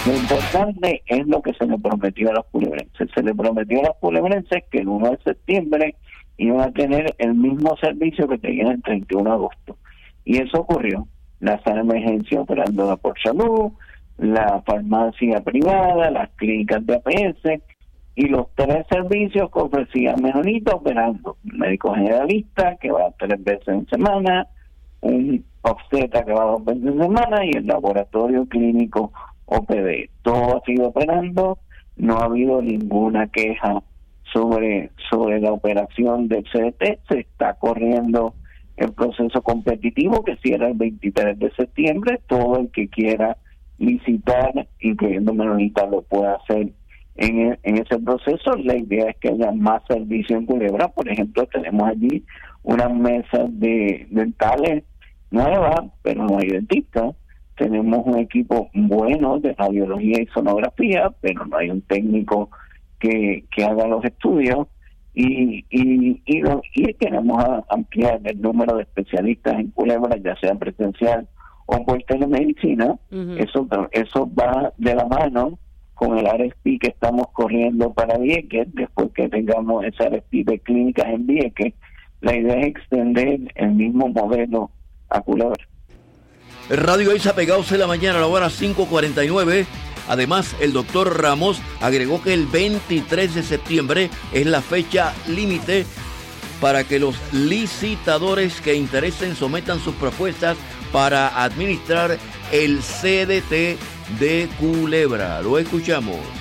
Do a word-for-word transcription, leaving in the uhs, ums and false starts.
Lo importante es lo que se le prometió a los culebrenses. Se le prometió a los culebrenses que el uno de septiembre iban a tener el mismo servicio que tenían el treinta y uno de agosto. Y eso ocurrió. La sala de emergencia operando por salud, la farmacia privada, las clínicas de A P S y los tres servicios que ofrecía Menonita operando. Un médico generalista que va tres veces en semana, un obstetra que va dos veces en semana y el laboratorio clínico O P D. Todo ha sido operando, no ha habido ninguna queja sobre, sobre la operación del C D T. Se está corriendo el proceso competitivo que cierra el veintitrés de septiembre. Todo el que quiera licitar, incluyendo Menonita, lo puede hacer en, el, en ese proceso. La idea es que haya más servicio en Culebra. Por ejemplo, tenemos allí unas mesas de dentales nuevas, pero no hay dentistas. Tenemos un equipo bueno de radiología y sonografía, pero no hay un técnico que, que haga los estudios. Y y y, lo, y queremos ampliar el número de especialistas en Culebra, ya sea presencial o por telemedicina. Uh-huh. Eso eso va de la mano con el R F P que estamos corriendo para Vieques. Después que tengamos ese R F P de clínicas en Vieques, la idea es extender el mismo modelo a Culebra. Radio Isla Pegados en la mañana a la hora cinco cuarenta y nueve. Además, el doctor Ramos agregó que el veintitrés de septiembre es la fecha límite para que los licitadores que interesen sometan sus propuestas para administrar el C D T de Culebra. Lo escuchamos.